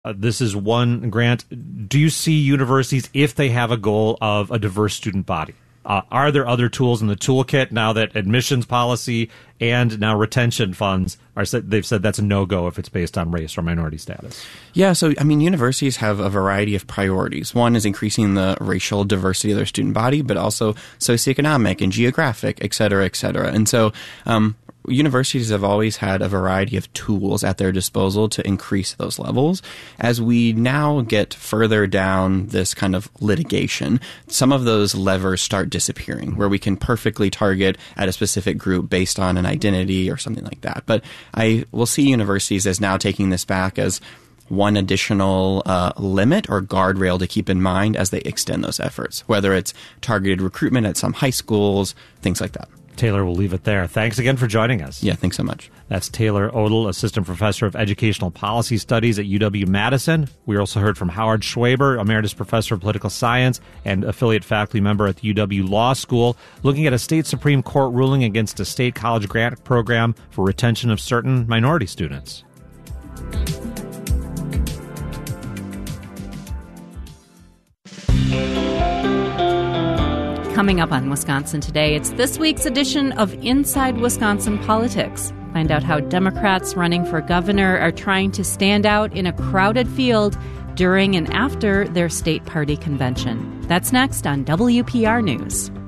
This is one grant. Do you see universities, if they have a goal of a diverse student body, are there other tools in the toolkit now that admissions policy and now retention funds they've said that's a no-go if it's based on race or minority status? Yeah, so, universities have a variety of priorities. One is increasing the racial diversity of their student body, but also socioeconomic and geographic, et cetera, et cetera. And so universities have always had a variety of tools at their disposal to increase those levels. As we now get further down this kind of litigation, some of those levers start disappearing, where we can perfectly target at a specific group based on an identity or something like that. But I will see universities as now taking this back as one additional limit or guardrail to keep in mind as they extend those efforts, whether it's targeted recruitment at some high schools, things like that. Taylor, we'll leave it there. Thanks again for joining us. Yeah, thanks so much. That's Taylor Odle, Assistant Professor of Educational Policy Studies at UW-Madison. We also heard from Howard Schwaber, Emeritus Professor of Political Science and affiliate faculty member at the UW Law School, looking at a state Supreme Court ruling against a state college grant program for retention of certain minority students. Coming up on Wisconsin Today, it's this week's edition of Inside Wisconsin Politics. Find out how Democrats running for governor are trying to stand out in a crowded field during and after their state party convention. That's next on WPR News.